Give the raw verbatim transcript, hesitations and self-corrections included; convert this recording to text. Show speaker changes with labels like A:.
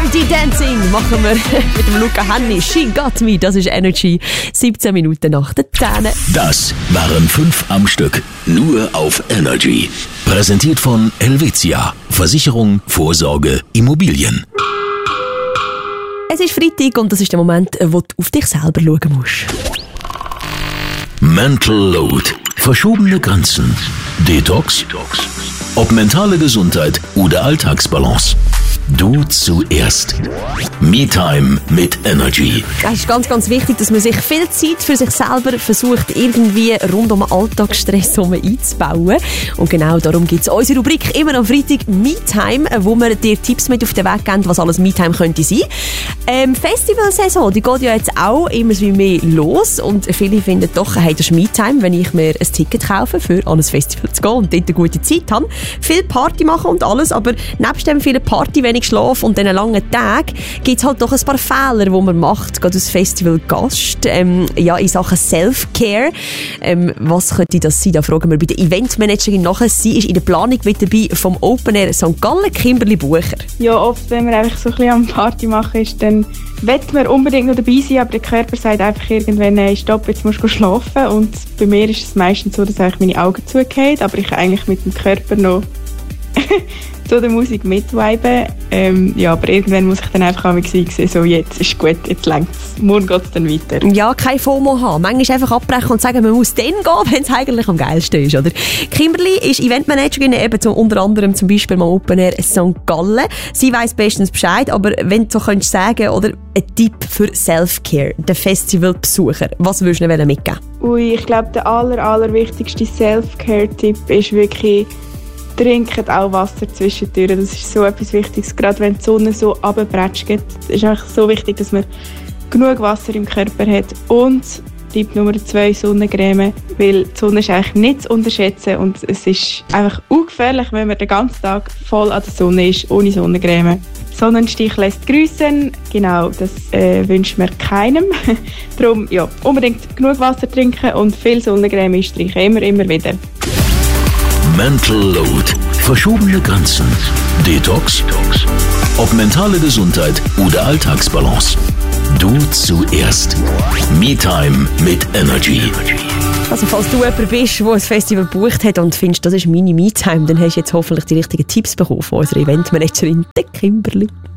A: Dirty Dancing machen wir mit dem Luca Hänni. She Got Me, das ist Energy. siebzehn Minuten nach der zehn.
B: Das waren fünf am Stück. Nur auf Energy. Präsentiert von Helvetia. Versicherung, Vorsorge, Immobilien.
A: Es ist Freitag und das ist der Moment, wo du auf dich selber schauen musst.
B: Mental Load. Verschobene Grenzen. Detox. Ob mentale Gesundheit oder Alltagsbalance. Du zuerst. Me-Time mit Energy.
A: Es ist ganz, ganz wichtig, dass man sich viel Zeit für sich selber versucht, irgendwie rund um den Alltagsstress herum einzubauen. Und genau darum gibt es unsere Rubrik immer am Freitag Me-Time, wo wir dir Tipps mit auf den Weg geben, was alles Me-Time könnte sein. Ähm, Festivalsaison, die geht ja jetzt auch immer mehr los und viele finden doch, hey, das ist Me-Time, wenn ich mir ein Ticket kaufe, für an ein Festival zu gehen und dort eine gute Zeit habe. Viel Party machen und alles, aber nebst dem vielen Party, wenig Schlaf und diesen langen Tagen gibt es halt doch ein paar Fehler, die man macht, gerade als Festivalgast, ähm, ja, in Sachen Self-Care. Ähm, was könnte das sein? Da fragen wir bei der Eventmanagerin nachher. Sie ist in der Planung mit dabei vom Open Air Sankt Gallen, Kimberly Bucher.
C: Ja, oft, wenn wir einfach so ein bisschen am Party machen, ist, dann will man unbedingt noch dabei sein, aber der Körper sagt einfach irgendwann, hey, stopp, jetzt musst du schlafen. Und bei mir ist es meistens so, dass eigentlich meine Augen zugehen, aber ich eigentlich mit dem Körper noch zu der Musik mitviben. Ähm, ja, aber irgendwann muss ich dann einfach auch sehen, so jetzt ist gut, jetzt längt es. Morgen geht es dann weiter.
A: Ja, kein FOMO haben. Manchmal einfach abbrechen und sagen, man muss dann gehen, wenn es eigentlich am geilsten ist. Oder? Kimberly ist Eventmanagerin eben zum, unter anderem zum Beispiel mal Open Air Sankt Gallen. Sie weiss bestens Bescheid, aber wenn du so könntest sagen, oder ein Tipp für Self-Care, den Festivalbesucher, was würdest du ihnen mitgeben?
C: Ui, ich glaube, der aller, aller wichtigste Self-Care-Tipp ist wirklich, trinkt auch Wasser zwischendurch. Das ist so etwas Wichtiges, gerade wenn die Sonne so runterbrätscht. Es ist einfach so wichtig, dass man genug Wasser im Körper hat. Und Tipp Nummer zwei, Sonnencreme, weil die Sonne ist eigentlich nicht zu unterschätzen und es ist einfach ungefährlich, wenn man den ganzen Tag voll an der Sonne ist, ohne Sonnencreme. Sonnenstich lässt grüßen, genau, das äh, wünscht man keinem. Darum, ja, unbedingt genug Wasser trinken und viel Sonnencreme einstreichen, immer, immer wieder.
B: Mental Load. Verschobene Grenzen. Detox. Ob mentale Gesundheit oder Alltagsbalance. Du zuerst. Me-Time mit Energy.
A: Also falls du jemand bist, der ein Festival gebucht hat und findest, das ist meine Me-Time, dann hast du jetzt hoffentlich die richtigen Tipps bekommen von unserer Eventmanagerin, der Kimberly.